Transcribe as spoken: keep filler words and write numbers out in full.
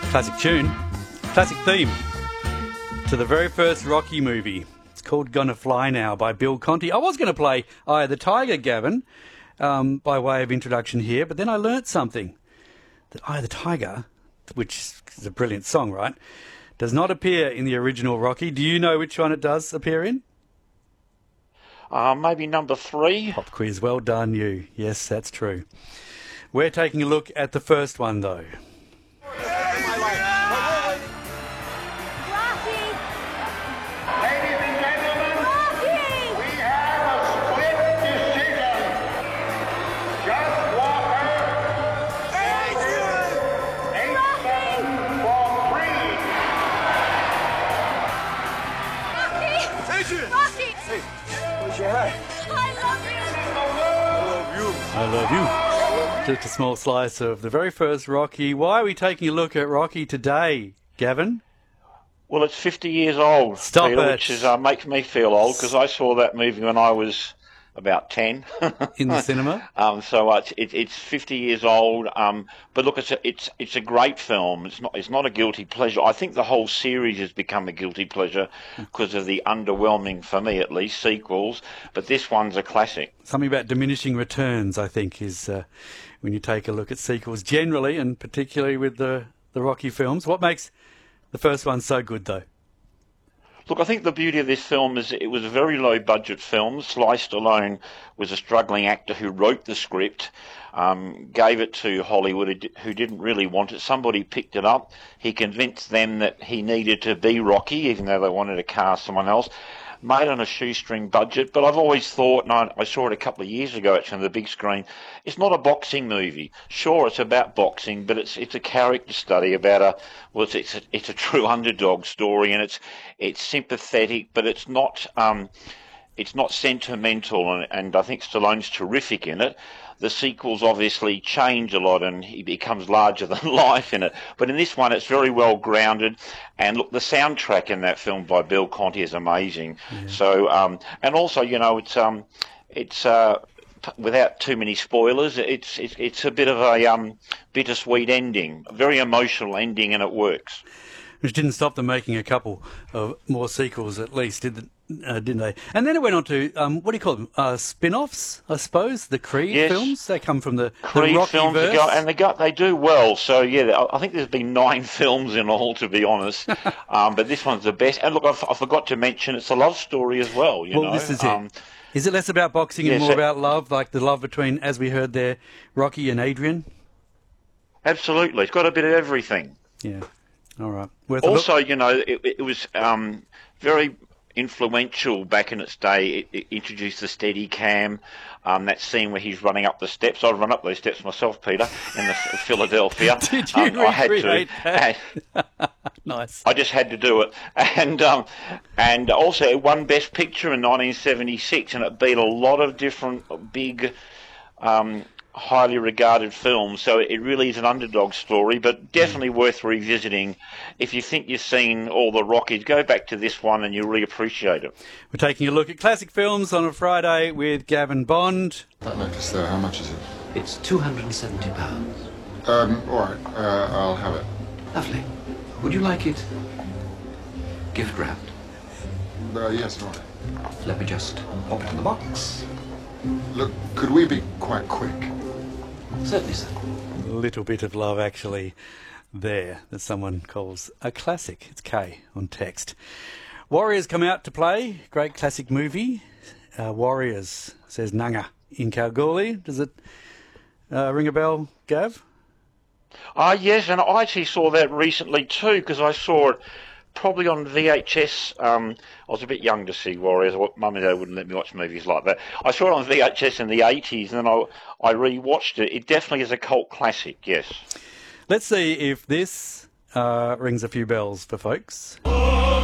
Classic tune, classic theme to the very first Rocky movie. It's called Gonna Fly Now by Bill Conti. I was going to play Eye of the Tiger, Gavin, um, by way of introduction here, but then I learnt something. That Eye of the Tiger, which is a brilliant song, right, does not appear in the original Rocky. Do you know which one it does appear in? Uh, maybe number three. Pop quiz, well done you. Yes, that's true. We're taking a look at the first one, though. I love you. Just a small slice of the very first Rocky. Why are we taking a look at Rocky today, Gavin? Well, it's fifty years old, Stop Peter, it. which is, uh, makes me feel old because I saw that movie when I was about ten. In the cinema? Um, so uh, it's, it, it's fifty years old. Um, but look, it's a, it's it's a great film. It's not it's not a guilty pleasure. I think the whole series has become a guilty pleasure because of the underwhelming, for me at least, sequels. But this one's a classic. Something about diminishing returns, I think, is uh, when you take a look at sequels generally, and particularly with the, the Rocky films. What makes the first one so good, though? Look, I think the beauty of this film is it was a very low-budget film. Sly Stallone was a struggling actor who wrote the script, um, gave it to Hollywood, who didn't really want it. Somebody picked it up. He convinced them that he needed to be Rocky, even though they wanted to cast someone else. Made on a shoestring budget, but I've always thought, and I, I saw it a couple of years ago actually on the big screen, it's not a boxing movie. Sure, it's about boxing, but it's it's a character study about a, well, it's it's a, it's a true underdog story, and it's it's sympathetic, but it's not um, it's not sentimental, and, and I think Stallone's terrific in it. The sequels obviously change a lot and he becomes larger than life in it. But in this one, it's very well grounded. And look, the soundtrack in that film by Bill Conti is amazing. Yeah. So, um, and also, you know, it's, um, it's, uh, without too many spoilers, it's, it's, it's a bit of a, um, bittersweet ending, a very emotional ending, and it works. Which didn't stop them making a couple of more sequels at least, did uh, didn't they? And then it went on to, um, what do you call them, uh, spin-offs, I suppose, the Creed yes. films? They come from the, Creed the Rocky films, verse. Go, and they, got, they do well. So, yeah, I think there's been nine films in all, to be honest. um, but this one's the best. And look, I, I forgot to mention, it's a love story as well, you well, know. Well, this is um, it. Is it less about boxing yes, and more it, about love, like the love between, as we heard there, Rocky and Adrian? Absolutely. It's got a bit of everything. Yeah. All right. Worth also, you know, it, it was um, very influential back in its day. It, it introduced the Steadicam, um, that scene where he's running up the steps. I'd run up those steps myself, Peter, in the Philadelphia. Did you um, I had to. That? Nice. I just had to do it, and um, and also it won Best Picture in nineteen seventy-six, and it beat a lot of different big. Um, highly regarded films, so it really is an underdog story, but definitely worth revisiting. If you think you've seen all the Rockies, go back to this one and you'll really appreciate it. We're taking a look at classic films on a Friday with Gavin Bond. That necklace there, how much is it? It's two hundred and seventy pounds. Um, alright, uh, I'll have it. Lovely. Would you like it gift wrapped? Uh, yes, alright. Let me just open the box. Look, could we be quite quick? Certainly, sir. A little bit of love, actually, there, that someone calls a classic. It's K on text. Warriors come out to play. Great classic movie. Uh, Warriors, says Nanga in Kalgoorlie. Does it uh, ring a bell, Gav? Ah, uh, yes, and I actually saw that recently too, because I saw it probably on V H S. Um, I was a bit young to see Warriors. Mum and Dad wouldn't let me watch movies like that. I saw it on V H S in the eighties, and then I, I re-watched it. It definitely is a cult classic, yes. Let's see if this uh, rings a few bells for folks.